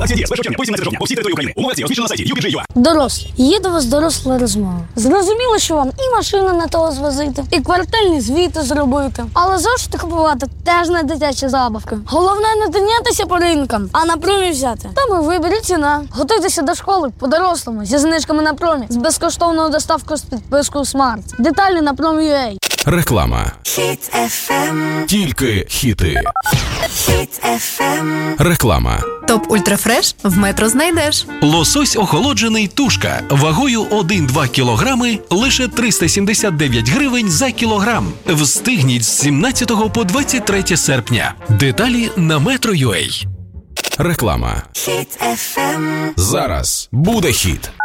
Акція діє з 1 червня по 17 жовтня по всій території України. Умови акції розміщено на сайті UPG.ua. Дорослі, є до вас доросла розмова. Зрозуміло, що вам і машину не того звозити, і квартальні звіти зробити. Але зошити купувати теж не дитячі забавки. Головне не тинятися по ринкам, а на промі взяти. Там і вибір, і ціна. Готуйтеся до школи по-дорослому, зі знижками на промі, з безкоштовною доставкою з підпискою Smart. Деталі на Prom.ua. Реклама. Хіт FM. Тільки хіти. Хіт FM. Реклама. Топ Ультрафреш в Метро знайдеш. Лосось охолоджений тушка вагою 1-2 кілограми лише 379 гривень за кілограм. Встигніть з 17 по 23 серпня. Деталі на Metro.ua. Реклама. Хіт FM. Зараз буде хіт.